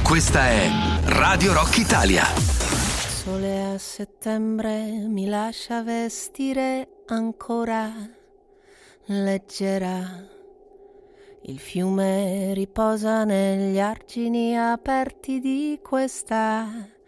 Questa è Radio Rock Italia. Il sole a settembre mi lascia vestire ancora leggera. Il fiume riposa negli argini aperti di questa